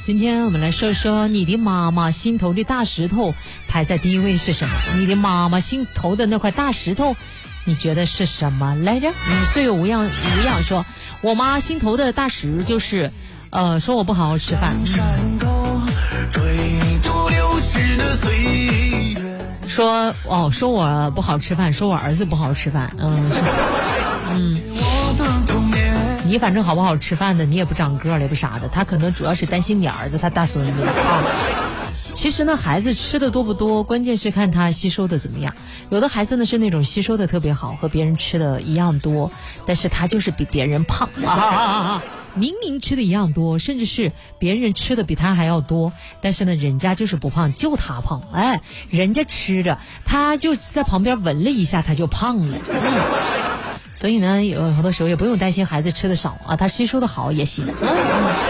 今天我们来说说你的妈妈心头的大石头排在第一位是什么？你的妈妈心头的那块大石头你觉得是什么来着？岁月无恙说，我妈心头的大石就是说我不好好吃饭，说我不好吃饭，说我儿子不好吃饭，你反正好不好吃饭的，你也不长个了，也不啥的，他可能主要是担心你儿子他大孙子啊。其实呢，孩子吃的多不多，关键是看他吸收的怎么样。有的孩子呢是那种吸收的特别好，和别人吃的一样多，但是他就是比别人胖明明吃的一样多，甚至是别人吃的比他还要多，但是呢人家就是不胖，就他胖。人家吃着，他就在旁边闻了一下，他就胖了。所以呢有很多时候也不用担心孩子吃的少啊，他吸收的好也行。